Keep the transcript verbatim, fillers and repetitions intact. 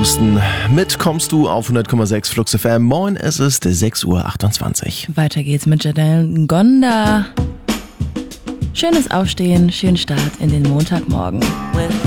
Husten. Mit kommst du auf hundert Komma sechs Flux F M. Moin, es ist sechs Uhr achtundzwanzig. Weiter geht's mit Janelle Ngonda. Schönes Aufstehen, schönen Start in den Montagmorgen.